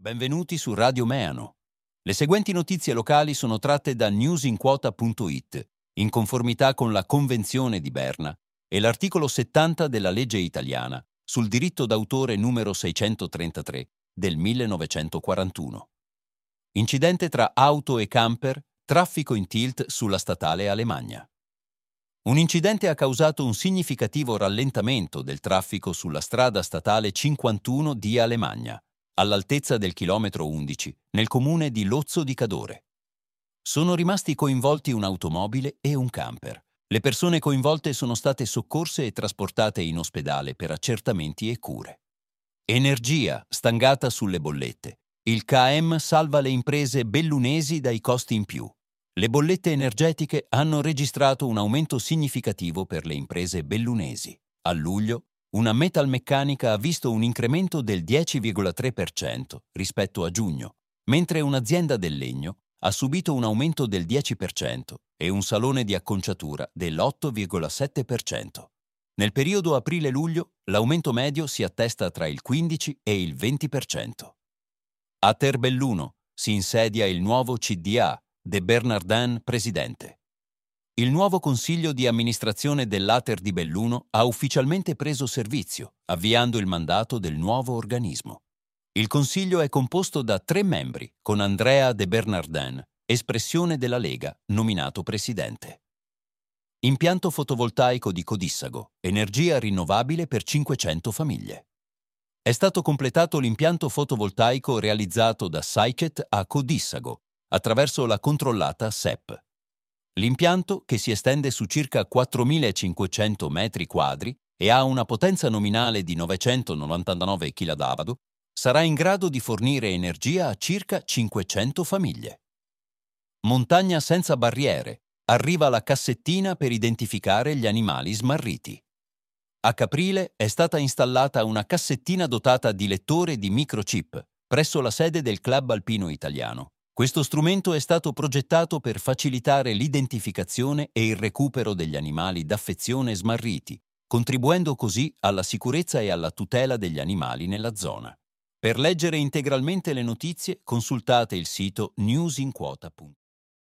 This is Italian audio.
Benvenuti su Radio Meano. Le seguenti notizie locali sono tratte da newsinquota.it, in conformità con la Convenzione di Berna e l'articolo 70 della legge italiana sul diritto d'autore numero 633 del 1941. Incidente tra auto e camper, traffico in tilt sulla statale Alemagna. Un incidente ha causato un significativo rallentamento del traffico sulla strada statale 51 di Alemagna, all'altezza del chilometro 11, nel comune di Lozzo di Cadore. Sono rimasti coinvolti un'automobile e un camper. Le persone coinvolte sono state soccorse e trasportate in ospedale per accertamenti e cure. Energia stangata sulle bollette. Il KM salva le imprese bellunesi dai costi in più. Le bollette energetiche hanno registrato un aumento significativo per le imprese bellunesi. A luglio, una metalmeccanica ha visto un incremento del 10,3% rispetto a giugno, mentre un'azienda del legno ha subito un aumento del 10% e un salone di acconciatura dell'8,7%. Nel periodo aprile-luglio l'aumento medio si attesta tra il 15 e il 20%. A Terbelluno si insedia il nuovo CDA, De Bernardin presidente. Il nuovo consiglio di amministrazione dell'Ater di Belluno ha ufficialmente preso servizio, avviando il mandato del nuovo organismo. Il consiglio è composto da 3 membri, con Andrea De Bernardin, espressione della Lega, nominato presidente. Impianto fotovoltaico di Codissago, energia rinnovabile per 500 famiglie. È stato completato l'impianto fotovoltaico realizzato da Saicet a Codissago, attraverso la controllata SEP. L'impianto, che si estende su circa 4.500 metri quadri e ha una potenza nominale di 999 kW, sarà in grado di fornire energia a circa 500 famiglie. Montagna senza barriere. Arriva la cassettina per identificare gli animali smarriti. A Caprile è stata installata una cassettina dotata di lettore di microchip presso la sede del Club Alpino Italiano. Questo strumento è stato progettato per facilitare l'identificazione e il recupero degli animali d'affezione smarriti, contribuendo così alla sicurezza e alla tutela degli animali nella zona. Per leggere integralmente le notizie, consultate il sito newsinquota.it.